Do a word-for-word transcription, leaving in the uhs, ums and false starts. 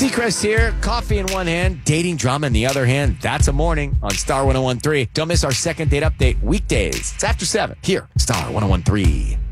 Seacrest here, coffee in one hand, dating drama in the other hand. That's a morning on Star one oh one three. Don't miss our second date update weekdays. It's after seven here, Star one oh one three.